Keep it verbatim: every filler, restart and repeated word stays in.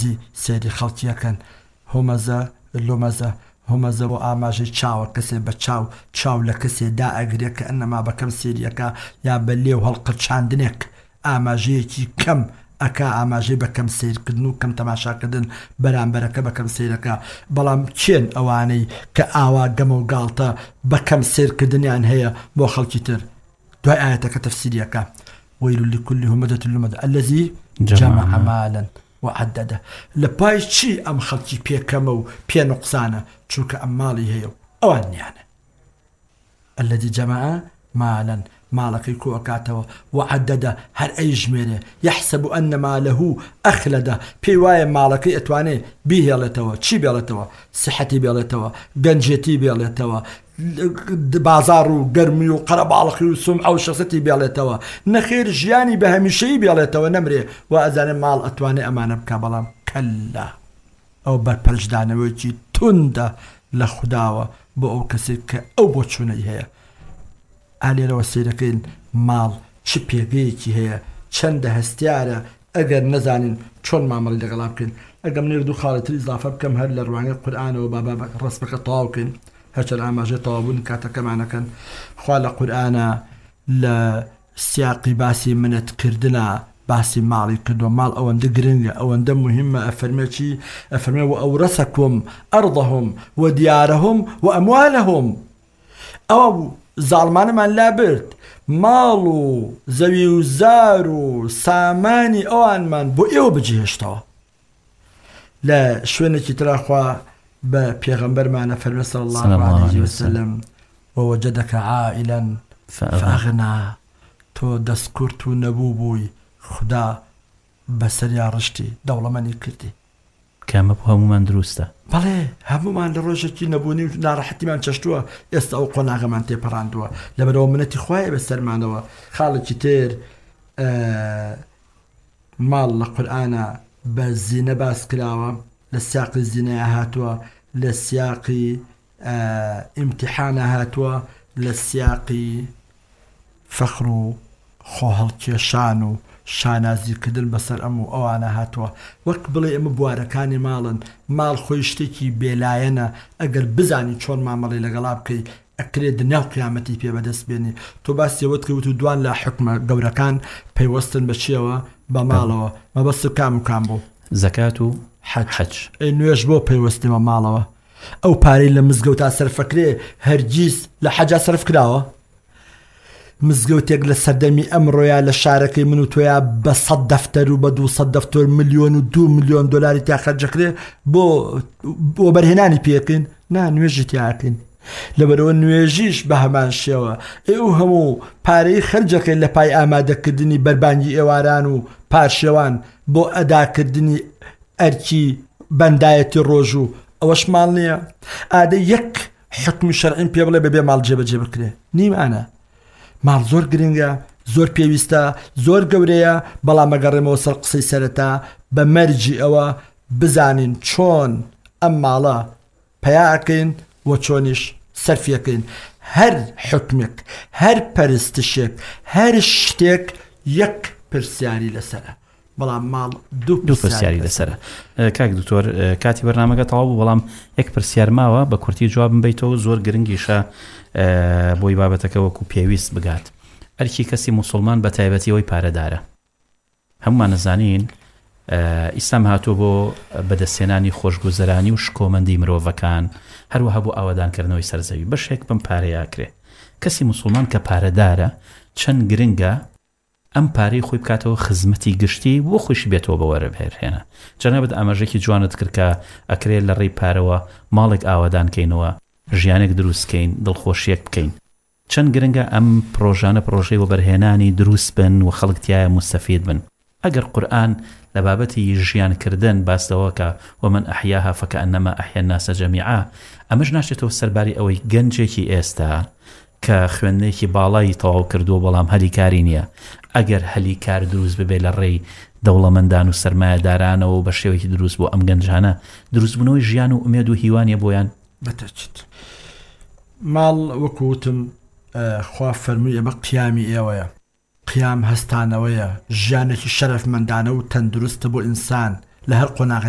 نزی سێری خەڵکیەکەن هۆمەزە لۆمەزە هۆمەزە بۆ ئاماژەی چاوە کەسێ بە چاو چاو لە کەسێ دا ئەگرێ کە ئەنەما بەکەم سێریەکە یا بە لێو هەڵقرچاندنێک ئاماژەیەکی کەم ئەکا ئاماژەی بەکەم سیرکردن و کەم تەماشاکردن بەرامبەرەکە بەکەم سیرەکە بەڵام چێن ئەوانەی کە ئاوا گەمە و گاڵتە بەکەم سیرکردنیان هەیە بۆ خەڵکی تر دوای ئاەتەکە تەفسیریەکە وەیل لكل همزة لمزة الذي جمع مالا وعدده لە پای چی ئەم خەڵکی پێکەمە و پێ نوقسانە چونکە ئەم ماڵی هەیە و ئەوان نیانە الذي جمع مالا مالەکەی کۆکاتەوە وعدده هەر ئەی ژمێرێ يحسب أن ماله أخلده پێی وایە ماڵەکەی ئەتوانێ بیهێڵێتەوە چی بێڵێتەوە سحەتی بێڵێتەوە گەنجێتی بێڵێتەوە بازار و گەرمی و قەرەباڵخی و سوم ئەو شخصەتی بێڵێتەوە نەخێر ژیانی بە هەمیشەیی بێڵێتەوە نەمرێ و ئەزانێ ماڵ ئەتوانێ ئەمانە بکە بەڵام کەللا ئەو بەرپەرشدانەوەیکی توندە لە خودداوە بۆ ئەو کەسێک کە ئەو بۆ چوونەی هەیە ئالێرەوە سیرەکەین ماڵ چ پێگەیەکی هەیە چەندە هەستیارە ئەگەر نەزانین چۆن مامەڵی لەگەڵا بکەین ئەگەم نێر دوو خاڵەتر ئیزافە بکەم هەر لە ڕوانگەی قورئانەوە بابا ڕسمەکە تەواوکەین هەرچەند ئاماژەی تەوابوون کاتەکەمانەکەن خوا لە قورئانە لە سیاقی باسی منەتکردنە باسی ماڵی کردووە ماڵ ئەوەندە گرنگە ئەوەندە مهمە ئەفەرمێ چی ئەفەرمێ وەئەورەسەکم ئەرضەهم وەدیارەهم وەئەموالەهم ئەوە بوو زاڵمانەمان لابرد ماڵ و زەوی و زار و سامانی ئەوانمان بۆ ئێوە بجێهێشتەوە لە شوێنێکی تراخوا بە پێغەمبەرمانە فەرمێ صلی الله عليه وسلم ووجدك عائلا فأغنى تۆ دەستکورت و نەبوو بووی خدا بەسەریا ڕشتی دەوڵەمەندی کردی کامە بۆ هەمومان دروستە بەڵێ هەمومان لە ڕۆژێکی نەبوونی و ناڕەحەتیمان چەشتووە ئێستا ئەو قۆناغەمان تێپەڕاندووە لەبەرەوە منەتی خوایە بەسەرمانەوە خاڵێکی تر ماڵ لە قورئانە بە زینە باس کراوە لە سیاقی زینەیە هاتووە لە سیاقی ئیمتیحانە هاتووە لە سیاقی فەخر و خۆهەڵکێشان و شانازیکردن بەسەر ئەم و ئەوانە هاتووە وەک بڵێ ئەمە بوارەکانی ماڵن ماڵ خۆی شتێکی بێلایەنە ئەگەر بزانی چۆن مامەڵی لەگەڵا بکەی ئەکرێت دنیا و قیامەتی پێ بەدەست بێنی تۆ باسیەوەت کەوت و دوان لە حکمە گەورەکان پەیوەستن بە چیەوە بە ماڵەوە مەبەست کام و کام بوو زەکات و حەج نوێژ بۆ پەیوەستیمە ماڵەوە ئەو پارەی لە مزگەوتا سەرفەکرێ هەرگیز لە حەجا سەرف کراوە مزگەوتێک لە سەردەمی ئەمڕۆیە لە شارەکەی من و تۆیا بە سەد دەفتەر و بە دوو سەد دەفتەر ملیۆن و دوو ملیۆن دۆلاری تا خەرجەکرێ بۆ بۆ بەرهێنانی پێکەین نا نوێژی تیاکەین لەبەرەوە نوێژیش بە هەمان شێوە ئێوە هەموو پارەی خەرجەکەین لە پای ئامادەکردنی بەربانگی ئێواران و پارشێوان بۆ ئەداکردنی ئەرکی بەندایەتی ڕۆژ و ئەوەش ماڵ نییە ئادەی یەک حکمی شەرعیم پێ بڵێ بەبێ ماڵ جێبەجێ بکرێ نیمانە ماڵ زۆر گرنگە زۆر پێویستە زۆر گەورەیە بەڵام ئەگەڕێمەوە سەر قسەی سەرەتا بە مەرجی ئەوە بزانین چۆن ئەم ماڵە پەیاکەین و چۆنیش سەرفیەکەین هەر حکمێک هەر پەرستشێک هەر شتێک یەک پرسیاری لەسەرە بەڵام ماڵ دوو پرسیاری لەسەرە کاک دکتۆر کاتی بەرنامەکە تەواو بوو بەڵام یەک پرسیار ماوە بە کورتی جوابم بیتەوە زۆر گرنگیشە بۆی بابەتەکە وەکو پێویست بگات ئەرکی کەسی موسڵمان بە تایبەتیەوەی پارەدارە هەمومان نەزانین ئیسلام هاتووە بۆ بەدەستێنانی خۆشگوزەرانی و شکۆمەندی مرۆڤەکان هەروەها بۆ ئاوادانکردنەوەی سەرزەوی بەشێک بم پارەیەکرێ کەسی موسڵمان کە پارەدارە چەند گرنگە ئەم پارەی خۆی بکاتەوە خزمەتی گشتی بۆ خۆشی بێتەوە بە وەرەبهێنە جەنابەت ئاماژێکی جوانت کرد کە ئەکرێت لە ڕێی پارەوە ماڵێک ئاوادانکەینەوە ژیانێک دروستکەین دڵخۆشیەک بکەین چەند گرنگە ئەم پرۆژانە پرۆژەی وەبەرهێنانی دروست بن و خەڵکتیایە مستەفید بن ئەگەر قورئان لە بابەتی ژیانکردن باسەوەکە ومن ئەحیاها فەکەئەنەما ئەحیا الناس جەمیعا ئەمەش ناچێتەوە سەرباری ئەوەی گەنجێکی ئێستا کە خوێندنێکی باڵای تەواو کردووە بەڵام هەلی کاری نییە ئەگەر هەلی کار دروست ببێ لە ڕێی دەوڵەمەندان و سەرمایەدارانەوە و بە شێوەیەکی دروست بۆ ئەم گەنجانە دروستبوونەوەی ژیان و ئومێد و هیوانیە بۆیان بەتەچێت ماڵ وەکوتم خوا فەرمووی ئەمە قیامی ئێوەیە قیام هەستانەوەیە ژیانێکی شەرەفمەندانە و تەندروستە بۆ ئینسان لە هەر قۆناغ